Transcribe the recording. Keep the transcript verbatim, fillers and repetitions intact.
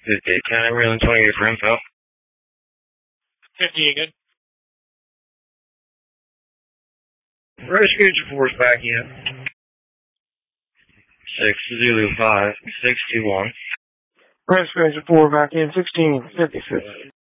fifty-eight, County Maryland twenty-eight for info. fifty-eight, good. Rescue force back in. six Zulu five, six two one. Rescue four back in, sixteen fifty-six.